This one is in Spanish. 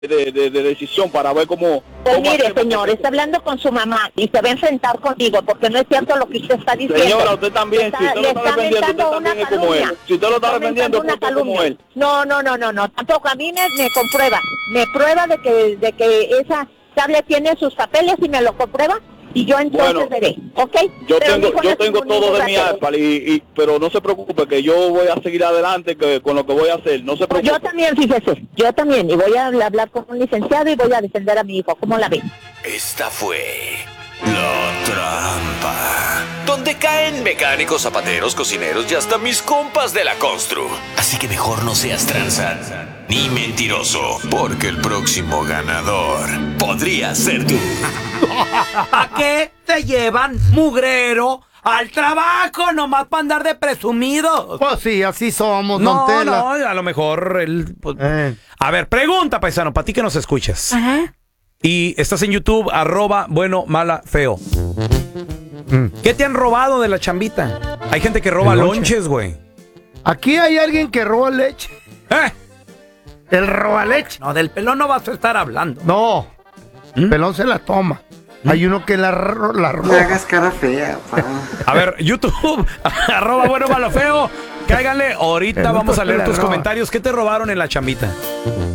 de decisión para ver cómo... Pues mire, señor, está hablando con su mamá y se va a enfrentar contigo porque no es cierto lo que usted está diciendo. Señora, usted también, si usted lo está defendiendo, usted también es como él. Si usted lo está defendiendo, usted es como él. No, tampoco. A mí me comprueba. Me prueba de que esa tablet tiene sus papeles y me lo comprueba. Y yo entonces veré, ¿ok? Yo tengo todo de mi iPad, pero no se preocupe que yo voy a seguir adelante con lo que voy a hacer, no se preocupe. Yo también, fíjese, y voy a hablar con un licenciado y voy a defender a mi hijo, ¿cómo la ve? Esta fue La Trampa, donde caen mecánicos, zapateros, cocineros y hasta mis compas de la constru. Así que mejor no seas tranza ni mentiroso, porque el próximo ganador podría ser tú. ¿A qué te llevan, mugrero, al trabajo nomás para andar de presumidos? Pues sí, así somos, don Tela. No, a lo mejor él... Pues... A ver, pregunta, paisano, para ti que nos escuchas. Ajá. Y estás en YouTube, @bueno, mala, feo. ¿Qué te han robado de la chambita? Hay gente que roba lonches, güey. Aquí hay alguien que roba leche. El roba leche. No, del pelón no vas a estar hablando. No, el pelón se la toma. Hay uno que la roba. No hagas cara fea, pa. A ver, YouTube, @bueno, malo, feo. Cáiganle, ahorita vamos a leer tus comentarios. ¿Qué te robaron en la chambita?